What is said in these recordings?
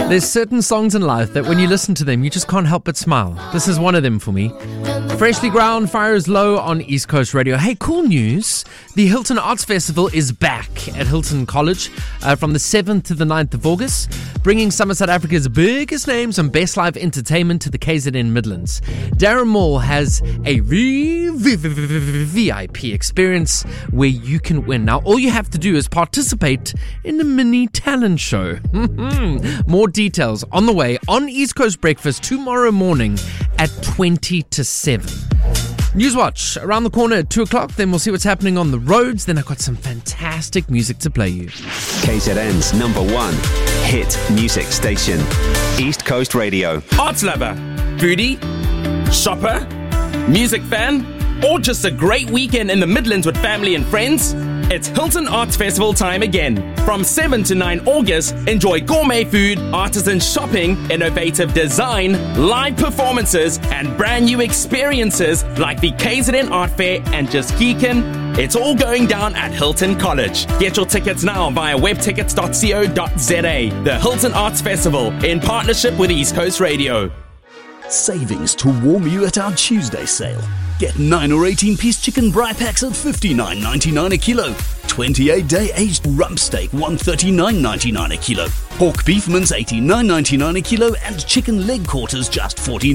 There's certain songs in life that when you listen to them, you just can't help but smile. This is one of them for me. Freshly ground, fire is low on East Coast Radio. Hey, cool news. The Hilton Arts Festival is back at Hilton College from the 7th to the 9th of August, bringing some of South Africa's biggest names and best live entertainment to the KZN Midlands. Darren Moore has a VIP experience where you can win. Now, all you have to do is participate in a mini talent show. More details on the way on East Coast Breakfast tomorrow morning at 20 to 7. Newswatch around the corner at 2 o'clock. Then we'll see what's happening on the roads. Then I've got some fantastic music to play you. KZN's #1 hit music station, East Coast Radio. Arts lover, foodie, shopper, music fan, or just a great weekend in the Midlands with family and friends? It's Hilton Arts Festival time again. From 7 to 9 August, enjoy gourmet food, artisan shopping, innovative design, live performances, and brand new experiences like the KZN Art Fair and Just Geekin'. It's all going down at Hilton College. Get your tickets now via webtickets.co.za. The Hilton Arts Festival in partnership with East Coast Radio. Savings to warm you at our Tuesday sale. Get 9 or 18-piece chicken bri packs at $59.99 a kilo. 28-day aged rump steak, $139.99 a kilo. Pork beefman's $89.99 a kilo, and chicken leg quarters just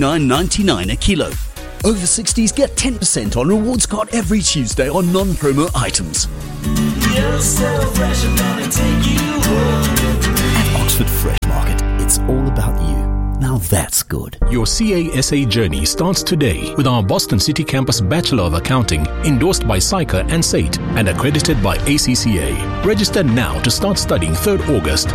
$49.99 a kilo. Over 60s get 10% on rewards card every Tuesday on non-promo items. You're so fresh, I'm gonna take you home. At Oxford Fresh Market, it's all about you. Now that's good. Your CASA journey starts today with our Boston City Campus Bachelor of Accounting, endorsed by SAICA and SAIT and accredited by ACCA. Register now to start studying 3rd August.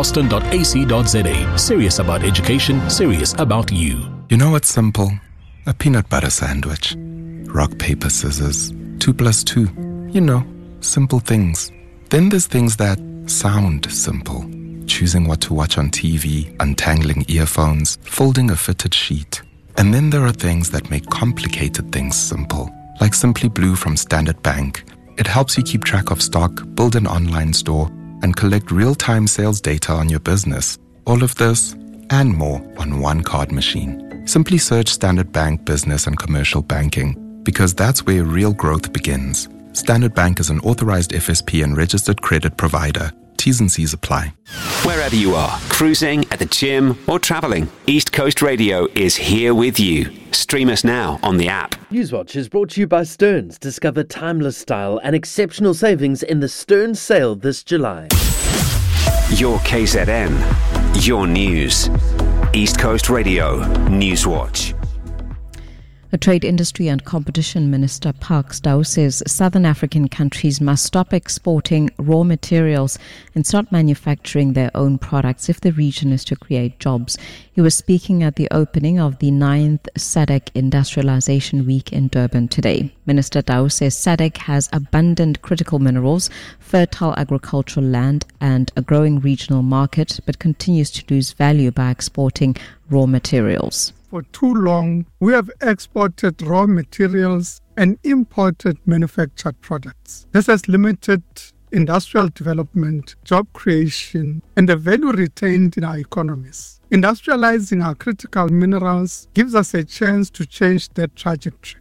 boston.ac.za. Serious about education, serious about you. You know what's simple? A peanut butter sandwich. Rock, paper, scissors. 2 + 2. You know, simple things. Then there's things that sound simple. Choosing what to watch on TV, untangling earphones, folding a fitted sheet. And then there are things that make complicated things simple, like Simply Blue from Standard Bank. It helps you keep track of stock, build an online store, and collect real-time sales data on your business. All of this and more on one card machine. Simply search Standard Bank Business and Commercial Banking, because that's where real growth begins. Standard Bank is an authorized FSP and registered credit provider. T's and C's apply. Wherever you are, cruising, at the gym, or travelling, East Coast Radio is here with you. Stream us now on the app. Newswatch is brought to you by Stearns. Discover timeless style and exceptional savings in the Stearns sale this July. Your KZN, your news. East Coast Radio Newswatch. The Trade Industry and Competition Minister Parks Dow says Southern African countries must stop exporting raw materials and start manufacturing their own products if the region is to create jobs. He was speaking at the opening of the 9th SADC Industrialization Week in Durban today. Minister Dow says SADC has abundant critical minerals, fertile agricultural land and a growing regional market, but continues to lose value by exporting raw materials. For too long, we have exported raw materials and imported manufactured products. This has limited industrial development, job creation, and the value retained in our economies. Industrializing our critical minerals gives us a chance to change that trajectory.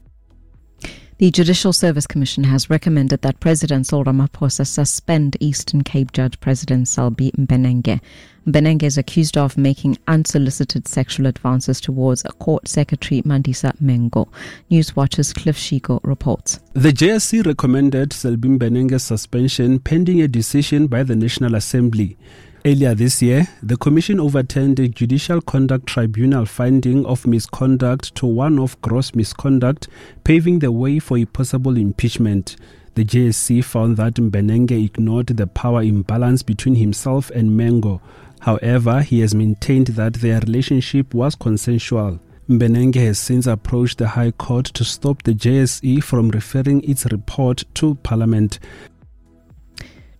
The Judicial Service Commission has recommended that President Cyril Ramaphosa suspend Eastern Cape Judge President Selby Mbenenge. Mbenenge is accused of making unsolicited sexual advances towards a court secretary, Mandisa Mengo. Newswatch's Cliff Shiko reports. The JSC recommended Selby Mbenenge's suspension pending a decision by the National Assembly. Earlier this year, the Commission overturned a Judicial Conduct Tribunal finding of misconduct to one of gross misconduct, paving the way for a possible impeachment. The JSC found that Mbenenge ignored the power imbalance between himself and Mengo. However, he has maintained that their relationship was consensual. Mbenenge has since approached the High Court to stop the JSE from referring its report to Parliament.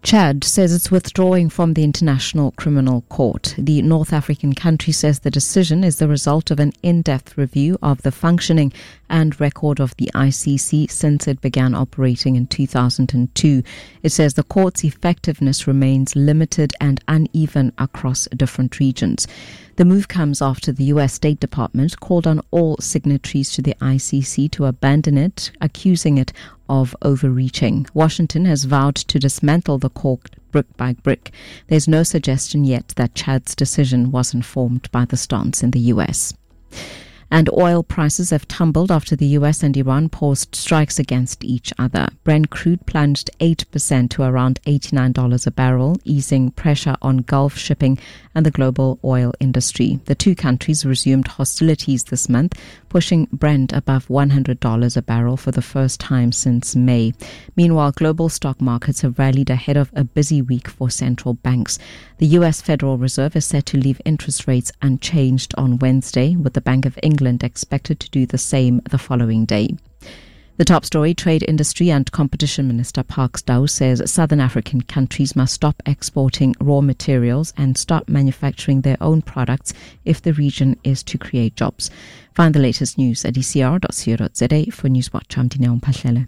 Chad says it's withdrawing from the International Criminal Court. The North African country says the decision is the result of an in-depth review of the functioning and record of the ICC since it began operating in 2002. It says the court's effectiveness remains limited and uneven across different regions. The move comes after the U.S. State Department called on all signatories to the ICC to abandon it, accusing it of overreaching. Washington has vowed to dismantle the court brick by brick. There's no suggestion yet that Chad's decision was informed by the stance in the U.S. And oil prices have tumbled after the US and Iran paused strikes against each other. Brent crude plunged 8% to around $89 a barrel, easing pressure on Gulf shipping and the global oil industry. The two countries resumed hostilities this month, pushing Brent above $100 a barrel for the first time since May. Meanwhile, global stock markets have rallied ahead of a busy week for central banks. The US Federal Reserve is set to leave interest rates unchanged on Wednesday, with the Bank of England expected to do the same the following day. The top story, Trade, Industry and Competition Minister Parks Tau says Southern African countries must stop exporting raw materials and start manufacturing their own products if the region is to create jobs. Find the latest news at ecr.co.za. For Newswatch, I'm Dineo Mphahlele.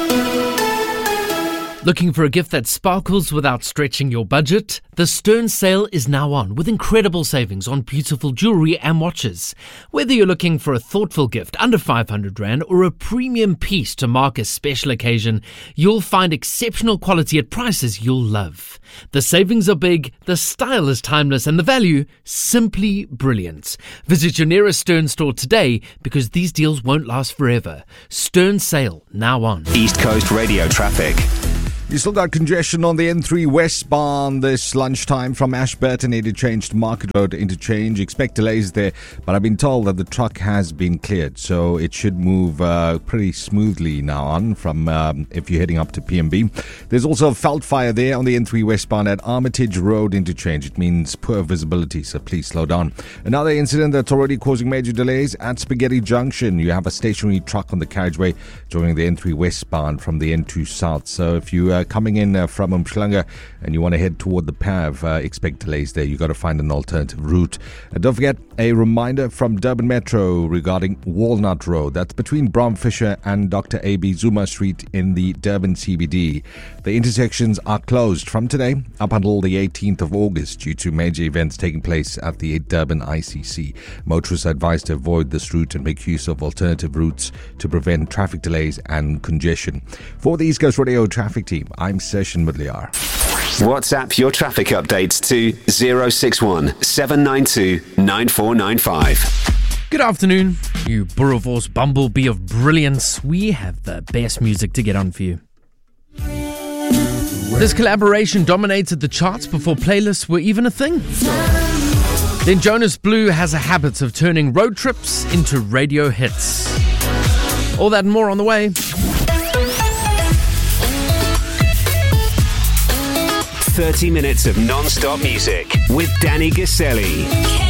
Looking for a gift that sparkles without stretching your budget? The Stern sale is now on with incredible savings on beautiful jewelry and watches. Whether you're looking for a thoughtful gift under 500 Rand or a premium piece to mark a special occasion, you'll find exceptional quality at prices you'll love. The savings are big, the style is timeless, and the value simply brilliant. Visit your nearest Stern store today because these deals won't last forever. Stern sale now on. East Coast Radio traffic. You still got congestion on the N3 westbound this lunchtime from Ashburton interchange to Market Road interchange. Expect delays there, but I've been told that the truck has been cleared, so it should move pretty smoothly now on from if you're heading up to PMB. There's also a felt fire there on the N3 westbound at Armitage Road interchange. It means poor visibility, so please slow down. Another incident that's already causing major delays at Spaghetti Junction. You have a stationary truck on the carriageway joining the N3 westbound from the N2 south. So if you coming in from Umhlanga and you want to head toward the PAV, expect delays there. You've got to find an alternative route. Don't forget a reminder from Durban Metro regarding Walnut Road. That's between Bram Fisher and Dr. A.B. Zuma Street in the Durban CBD. The intersections are closed from today up until the 18th of August due to major events taking place at the Durban ICC. Motorists are advised to avoid this route and make use of alternative routes to prevent traffic delays and congestion. For the East Coast Radio traffic team, I'm Session Mudliar. WhatsApp your traffic updates to 061 792 9495. Good afternoon, you Boerewors bumblebee of brilliance. We have the best music to get on for you. This collaboration dominated the charts before playlists were even a thing. Then Jonas Blue has a habit of turning road trips into radio hits. All that and more on the way. 30 minutes of non-stop music with Danny Gaselli.